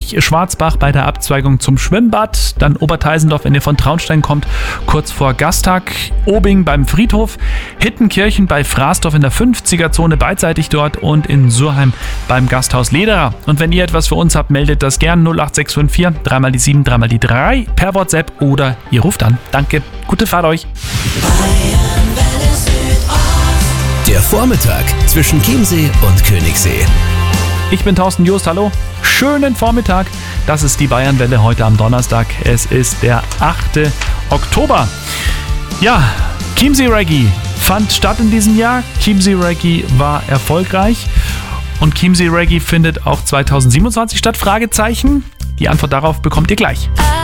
Österreich, Schwarzbach bei der Abzweigung zum Schwimmbad, dann Oberteisendorf, wenn ihr von Traunstein kommt, kurz vor Gastag, Obing beim Friedhof, Hittenkirchen bei Fraßdorf in der 50er-Zone, beidseitig dort und in Surheim beim Gasthaus Lederer. Und wenn ihr etwas für uns habt, meldet das gern 08654 3 die 7 3 die 3 per WhatsApp oder ihr ruft an. Danke, gute Fahrt euch. Der Vormittag zwischen Chiemsee und Königssee. Ich bin Thorsten Jost, hallo. Schönen Vormittag. Das ist die Bayernwelle heute am Donnerstag. Es ist der 8. Oktober. Ja, Chiemsee Reggae fand statt in diesem Jahr. Chiemsee Reggae war erfolgreich. Und Chiemsee Reggae findet auch 2027 statt? Fragezeichen. Die Antwort darauf bekommt ihr gleich.